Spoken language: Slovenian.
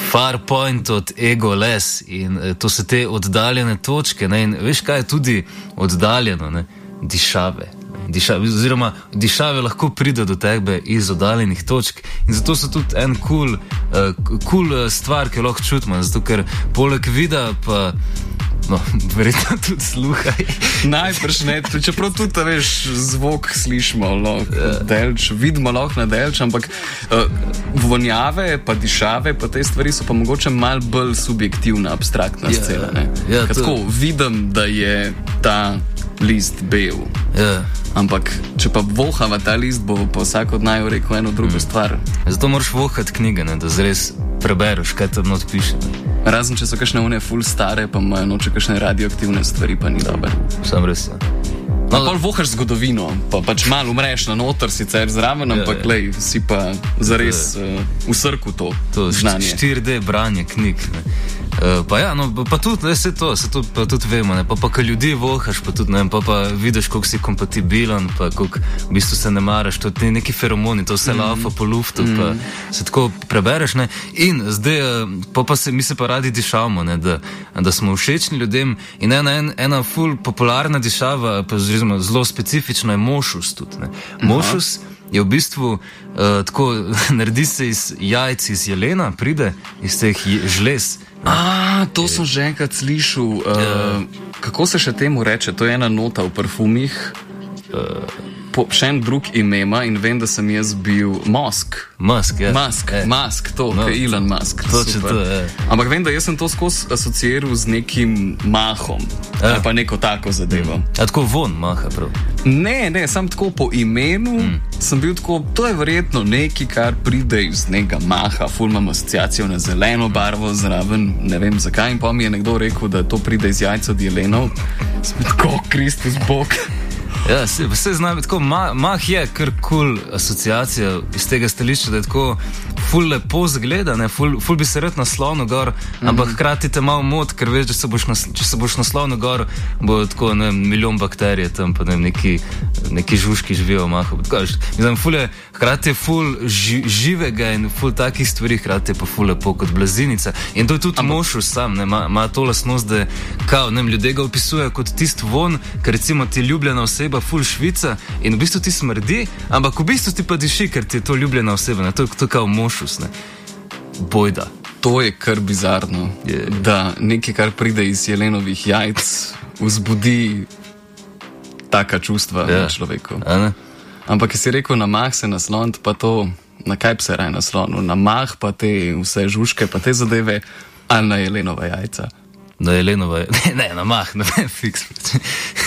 far point od ego les in to so te oddaljene točke, ne? In veš, kaj je tudi oddaljeno, ne? Dišave. Oziroma, dišave lahko pride do tebe iz oddaljenih točk in zato so tudi en cool stvar, ki jo lahko čutimo, zato ker poleg vida pa verjetno tudi sluhaj. Najbrž ne, čeprav tudi, veš, zvok slišimo, delč, vidimo lahko na delč, ampak vonjave, pa dišave, pa te stvari so pa mogoče malo bolj subjektivna, abstraktna scena, ne? Tako, vidim, da je ta list bel. Ampak, če pa vohava ta list, bo pa vsak od naju rekel eno drugo stvar. Zato moraš vohati knjige, ne, da zares prebereš, kaj tam not piše. Razen, če so kakšne one ful stare, pa imajo noče kakšne radioaktivne stvari, pa ni dober. Sam res, ja. No, pol vohaš zgodovino, pa pač malo umreš na noter sicer zraven, ampak lej, si pa zares v srku to znanje. 4D branje knjig, ne. Pa ja, no, pa tudi, vse to pa tudi vemo, ne, pa ko ljudi vohaš, pa tudi, ne vem, pa vidiš, koliko si kompatibilen, pa koliko v bistvu se ne maraš, to je neki feromoni, to vse laufa po luftu, pa se tako prebereš, ne, in zdaj, mi se pa radi dišavamo, ne, da smo všečni ljudem in ena ful popularna dišava, pa zelo specifično je mošus tudi, ne. Mošus je v bistvu tako, naredi se iz jajc iz jelena, pride iz teh žlez. To sem že enkrat slišal. Kako se še temu reče? To je ena nota v parfumih. Še en drug imema in vem, da sem jaz bil Musk, to, no, Elon Musk. Ampak vem, da jaz sem to skozi asociiral z nekim mahom, ali pa neko tako zadevo. Tako von maha, prav? Ne, sam tako po imenu sem bil tako, to je verjetno nekaj, kar pride iz nekega maha, ful imam asociacijo na zeleno barvo zraven, ne vem zakaj, in pa mi je nekdo rekel, da to pride iz jajca od jelenov. Sem tako, Kristus Bog. Ja, vse znam, tako, mah je kar cool asociacija iz tega stališča, da je tako ful lepo zgleda, ne, ful bi se rad naslonil gor, ampak hkrati te malo mot, ker veš, da če se boš naslonil gor, bo tako, ne vem, milijon bakterije tam, pa ne vem, neki žužki živijo v mahu. Mislim, hkrati je ful živega in ful takih stvari, hkrati je pa ful lepo kot blazinica. In to je tudi mošus sam, ne, ima to lastnost, da kao, ne vem, ljudje ga opisujejo kot tist von, ker recimo ti ljubljena oseba ful Švica in v bistvu ti smrdi, ampak v bistvu ti pa diši, ker ti je to ljubljena oseba, ne? To je kao mošus, ne? Bojda. To je kar bizarno, da nekaj, kar pride iz jelenovih jajc, vzbudi taka čustva na človeku. Ampak, ki si rekel, na mah se nasloniti, pa to, na kaj bi se raj naslonil? Na mah pa te vse žužke, pa te zadeve, ali na jelenova jajca? Na jelenova, ne, na mah, ne, fiks.